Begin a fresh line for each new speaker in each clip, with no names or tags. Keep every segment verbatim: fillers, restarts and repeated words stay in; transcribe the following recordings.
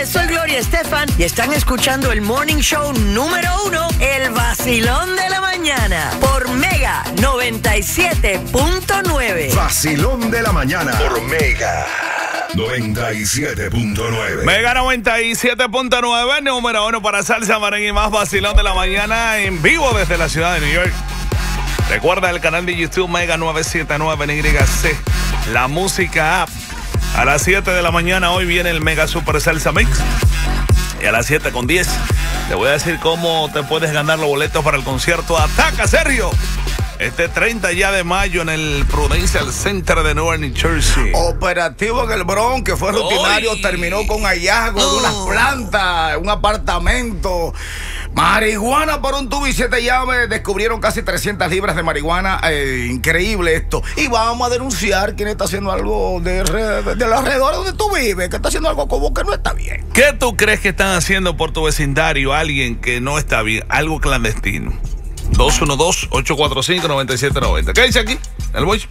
Soy Gloria Estefan y están escuchando el Morning Show número uno, El Vacilón de la Mañana, por Mega noventa y siete punto nueve.
Vacilón de la Mañana por Mega noventa y siete punto nueve.
Mega noventa y siete punto nueve, número uno para salsa, merengue y más. Vacilón de la Mañana en vivo desde la ciudad de New York. Recuerda el canal de YouTube Mega nueve siete nueve en Y C, la música app. A las siete de la mañana hoy viene el Mega Super Salsa Mix. Y a las siete con diez te voy a decir cómo te puedes ganar los boletos para el concierto Ataca Sergio. Este treinta ya de mayo en el Prudential Center de Newark, New Jersey.
Operativo en el Bronx, que fue rutinario, Oy. terminó con hallazgo oh. de unas plantas, un apartamento. Marihuana por un tubo y siete llaves. Descubrieron casi trescientas libras de marihuana. Eh, increíble esto. Y vamos a denunciar quién está haciendo algo de, de, de los alrededores donde tú vives, que está haciendo algo como que no está bien.
¿Qué tú crees que están haciendo por tu vecindario alguien que no está bien? Algo clandestino. dos uno dos, ocho cuatro cinco, nueve siete nueve cero. ¿Qué dice aquí? El boy.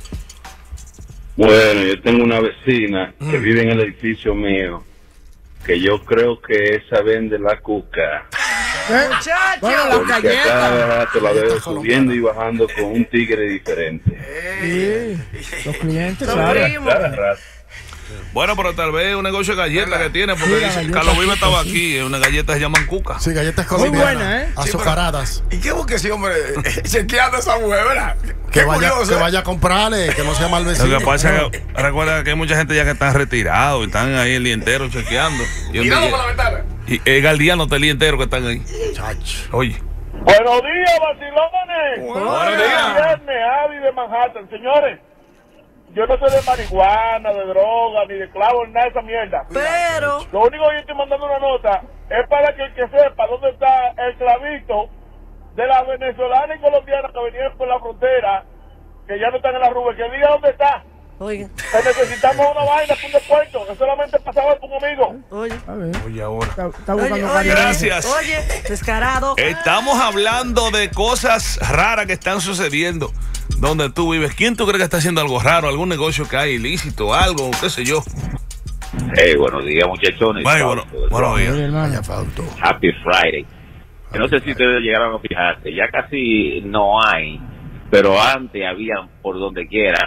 Bueno, yo tengo una vecina
mm.
que vive en el edificio mío, que yo creo que esa vende la cuca.
¿Eh? Muchacho,
bueno, la cada rato la veo subiendo y bajando con un tigre diferente.
Sí, los clientes,
claro. Cada rato.
Bueno, pero tal vez un negocio de galletas que tiene, porque sí, dice, Carlos Vive estaba aquí, unas galletas se llaman cuca.
Sí, galletas colombianas. Muy buenas, ¿eh? Azucaradas.
Sí, pero, ¿y qué busque ese hombre chequeando esa mujer, verdad?
Que vaya, que vaya a comprarle, que no sea mal vecino.
Lo que pasa es que, recuerda que hay mucha gente ya que están retirados y están ahí el día entero chequeando.
Y mirando por la ventana.
Y es Galdiano el día entero que están ahí. Chacho. Oye.
Buenos días, vacilones.
Buenos días.
Viernes, Avi de Manhattan. Señores, yo no soy de marihuana, de droga, ni de clavo, ni nada de esa mierda.
Pero
lo único que yo estoy mandando una nota es para que el que sepa dónde está el clavito de las venezolanas y colombianas que venían por la frontera, que ya no están en la rubia, que diga dónde está.
Oiga.
Que necesitamos una vaina, un descuento, que solamente pasaba por un amigo.
Oye.
A ver.
Oye, ahora.
Está, está buscando
oye, oye,
gracias.
Oye, descarado.
Estamos hablando de cosas raras que están sucediendo donde tú vives. ¿Quién tú crees que está haciendo algo raro? ¿Algún negocio que hay ilícito? ¿Algo? ¿Qué sé yo?
Hey, buenos días, muchachones.
Bye, bueno, buenos días.
Happy Friday. No sé si ustedes llegaron a fijarse, ya casi no hay, pero antes habían por donde quiera.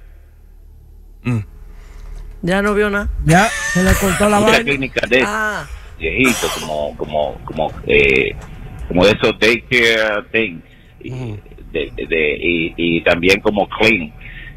Mm.
Ya no vio nada.
Ya, se le cortó la vaina.
Clínica de
Ah.
viejitos, como, como, como, eh, como de esos daycare things, y,
Mm.
de, de, de, y, y también como clinics,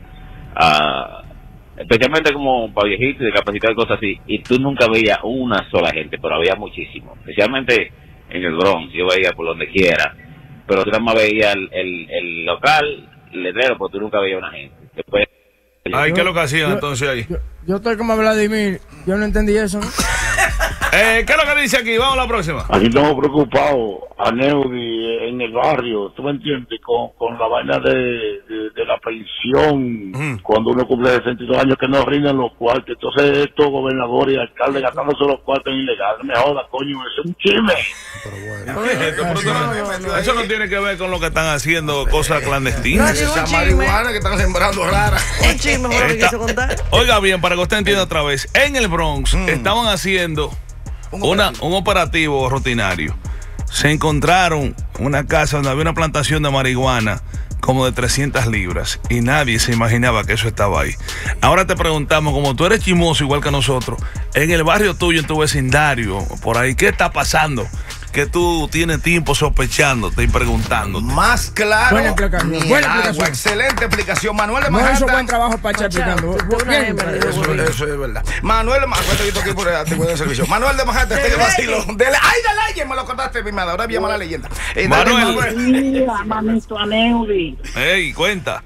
uh, especialmente como para viejitos y discapacitados y cosas así, y tú nunca veías una sola gente, pero había muchísimo, especialmente en el Bronx, yo veía por donde quiera, pero tú nada más veías el, el, el local, el letrero, pero tú nunca veías una gente. Después,
ay, ¿qué es lo que hacían
yo,
entonces ahí?
Yo, yo estoy como Vladimir, yo no entendí eso, ¿no?
eh, ¿Qué es lo que dice aquí? Vamos a la próxima.
Aquí estamos preocupados, a Neudi, en el barrio, ¿tú me entiendes? Con, con la vaina de, de, de la pensión,
Mm.
cuando uno cumple sesenta y dos años que no rinden los cuartos. Entonces estos gobernadores y alcaldes gastándose los cuartos en ilegal. No me joda, coño, eso es un chisme.
Pero bueno.
Oye, esto, pero no, no, eso no tiene que ver con lo que están haciendo, cosas clandestinas.
No,
Esa marihuana que están sembrando rara.
Un chisme mejor que quiso contar.
Oiga bien, para que usted entienda otra vez, en el Bronx
Mm.
estaban haciendo
Un
una,
operativo.
un operativo rutinario. Se encontraron una casa donde había una plantación de marihuana como de trescientas libras y nadie se imaginaba que eso estaba ahí. Ahora te preguntamos, como tú eres chismoso igual que nosotros, en el barrio tuyo, en tu vecindario, por ahí, ¿qué está pasando? Que tú tienes tiempo sospechándote y preguntándote.
Más claro.
Buena explicación,
ni
buena
el agua.
explicación.
Excelente explicación. Manuel de
No hizo
Manhattan.
buen trabajo para echar explicando.
De una
Bien,
hembra,
pero-
Eso, eso es verdad. Manuel de Manhattan, de servicio. Manuel de Manhattan, este que vacilo. Dele, ay, dale, ay, me lo contaste, mi madre. Ahora voy a llamar a la leyenda. Eh, dale,
Manuel.
Mira, manito Aneudi.
Ey, cuenta.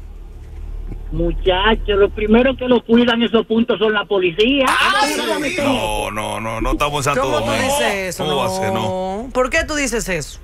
Muchachos, lo primero que lo cuidan esos puntos son la policía.
Ah,
¿Cómo lo
sí.
meten?
No, no, no, no estamos en Santo
¿Cómo tú
Domingo.
dices eso?
¿Cómo va a ser? No.
No. ¿Por qué tú dices eso?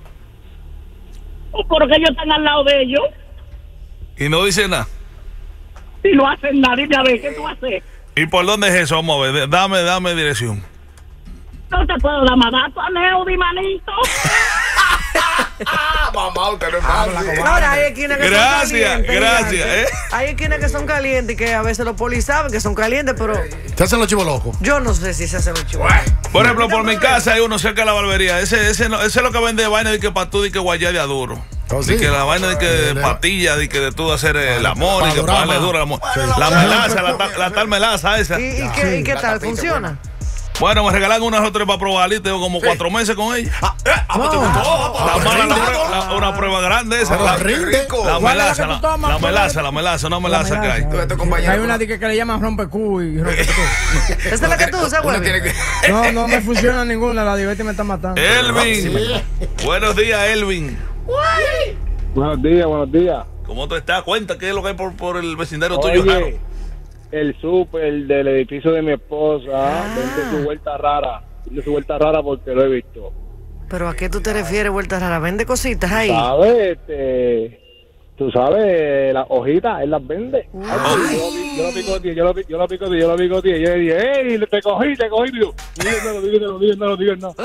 Oh, porque ellos están al lado de ellos
Y no dice nada.
y no hacen nada. Dime a ver, ¿qué tú haces?
¿Y por dónde es eso? Vamos a ver, dame, dame dirección.
No te puedo dar más datos, Aneudi, manito.
Ah, mamá, usted no es fácil.
Ahora hay esquinas que
Gracias,
son calientes.
gracias,
gigantes.
¿eh?
Hay esquinas que son calientes y que a veces los polis saben que son calientes, pero
¿Te hacen los chivos locos?
yo no sé si se hacen los chivos.
Por ejemplo, por mi casa hay uno cerca de la barbería. Ese, ese, no- ese es lo que vende vaina de que para tú, de que guayá de aduro.
Oh,
De
sí.
que la vaina de que
Eh,
de patilla, de que de tú hacer el amor y que
Panorama.
pagarle duro al amor. La melaza, la, ta- la tal melaza esa.
¿Y, y qué, y qué
la
tal?
tapita,
¿Funciona?
Bueno, me regalaron unas o tres para probar y tengo como cuatro meses con ella.
Ah, eh, ah, pues te gustó,
La
pues,
mala, la
rinde.
prueba- la- una prueba grande esa.
Pero
La,
rinde.
rico.
la
¿Cuál es la
melaza,
que tú
la,
tomas?
la
¿Cuál es?
melaza, la melaza, una melaza que hay.
Tú, este
Hay
compañero.
una de que, que le llaman rompecu y rompecu.
¿Esta es la que tú usas,
Uno
güey?
tiene que.
No, no me funciona ninguna, la diabetes me está matando.
Elvin. Buenos días, Elvin.
Buenos días, buenos días.
¿Cómo tú estás? Cuenta qué es lo que hay por, por el vecindario tuyo, Jaro.
Oye, el súper del edificio de mi esposa
Ah.
vende su vuelta rara. Vende su vuelta rara porque lo he visto.
¿Pero a qué tú te refieres, vuelta rara? ¿Vende cositas ahí?
¿Sabes? Este, tú sabes, las hojitas, él las vende. Ay, yo lo picoteé, yo lo picoteé, yo lo picoteé, yo lo picoteé. Yo le dije, ¡ey, te cogí, te cogí! Y yo, no, no, no, no, no, no.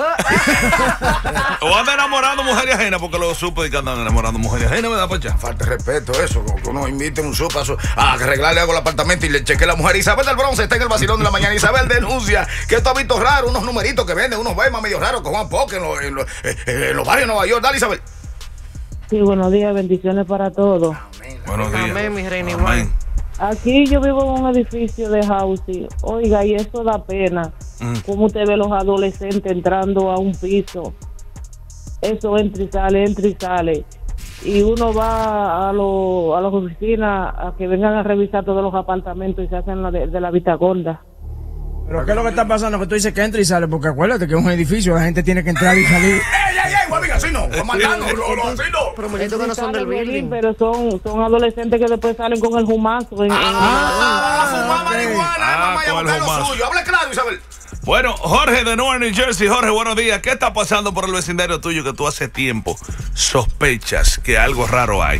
O anda enamorando mujeres ajenas porque lo supe de que andan enamorando mujeres ajenas, me da pacha.
Falta de respeto eso, como que uno invite a un supa a arreglarle algo al apartamento y le cheque a la mujer. Isabel del Bronce está en el vacilón de la mañana. Isabel denuncia que esto ha visto raro, unos numeritos que venden, unos bemas medio raros que juegan poker en los, en los, eh, eh, en los barrios de Nueva York. Dale, Isabel.
Sí, buenos días, bendiciones para todos.
Buenos días.
Amén, mi reina,
Amén.
igual.
Aquí yo vivo en un edificio de housing. Oiga, y eso da pena.
Mm.
Cómo usted ve los adolescentes entrando a un piso. Eso entra y sale, entra y sale. Y uno va a, lo, a las oficinas a que vengan a revisar todos los apartamentos y se hacen la de, de la vista gorda.
Pero ¿qué es lo que está pasando? Que tú dices que entra y sale, porque acuérdate que es un edificio, la gente tiene que entrar y salir.
¡Ey, ey, ey! Guapi, así no, va matando, no, no, así no.
Pero muñequitos que no son del building.
Pero son, son adolescentes que después salen con el humazo. En,
Ah, a fumar marihuana,
Ah,
mamá, y a
con el
buscar lo
humazo.
suyo. Hable claro, Isabel.
Bueno, Jorge de Newark, New Jersey. Jorge, buenos días. ¿Qué está pasando por el vecindario tuyo que tú hace tiempo sospechas que algo raro hay?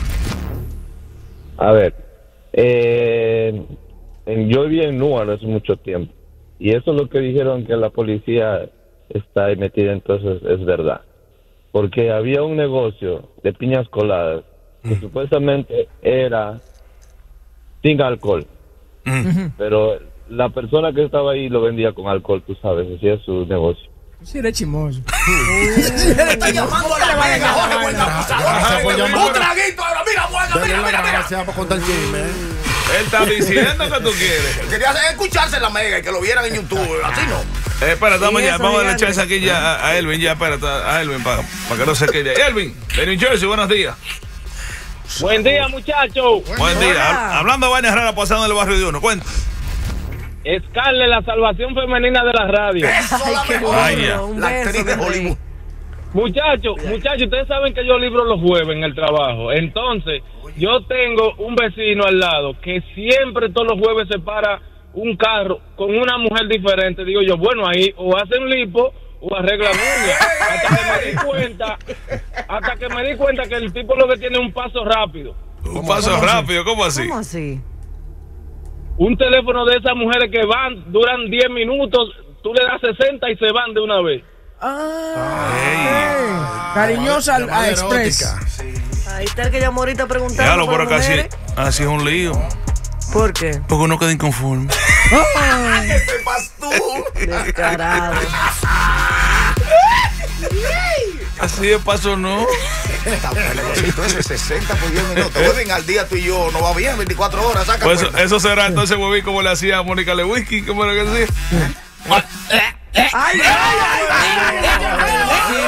A ver, eh, en- yo viví en Newark hace mucho tiempo. Y eso es lo que dijeron que la policía está ahí metida, entonces es verdad. Porque había un negocio de piñas coladas que supuestamente era sin alcohol. Pero la persona que estaba ahí lo vendía con alcohol, tú sabes, hacía su negocio.
Sí, eres chimoso.
Está llamando a la mega, Jorge, buen
Ajá, pues
abusador.
llamar.
Un traguito ahora, mira, buena,
Denle
mira,
la
mira, mira.
gracia para contar el chisme. ¿eh?
Él está diciendo que tú quieres.
Quería escucharse en la mega y que lo vieran en YouTube, así no.
Eh, espera, vamos,
Sí,
ya,
eso,
vamos a darle
gigante.
chance aquí ya a, a Elvin, ya, espérate, a Elvin, para que no se quede. Elvin, de New Jersey, buenos días.
Buen día, muchachos.
Buen día.
Hola.
Hab- Hablando de vainas raras pasando en el barrio de uno, cuenta.
Scarlett, la salvación femenina de la radio.
Eso
Ay,
la
qué
mejor.
Vaya.
Un
La
beso,
actriz de
mi rey.
Hollywood.
Muchachos, muchachos, ustedes saben que yo libro los jueves en el trabajo. Entonces, yo tengo un vecino al lado que siempre todos los jueves se para un carro con una mujer diferente. Digo yo, bueno, ahí o hacen lipo o arreglan uñas. Hasta que me di cuenta, hasta que me di cuenta que el tipo lo que tiene es un paso rápido.
Un paso rápido, ¿cómo así?
¿Cómo así?
Un teléfono de esas mujeres que van, duran diez minutos, tú le das sesenta y se van de una vez.
Ah, cariñosa al- a Express.
Ahí está el que llamó ahorita preguntando
Déjalo,
por
pero casi
mujeres.
así es un lío.
¿Por qué?
Porque uno queda inconforme.
¿Qué sepas tú?
Descarado.
Así de paso, ¿no?
El negocito ese sesenta por diez minutos. Pueden al día tú y yo, no va bien, veinticuatro horas, saca
Pues eso,
cuenta.
eso será entonces, hueví, como le hacía a Mónica Lewinsky, como lo que decía.
¡Ay, ay,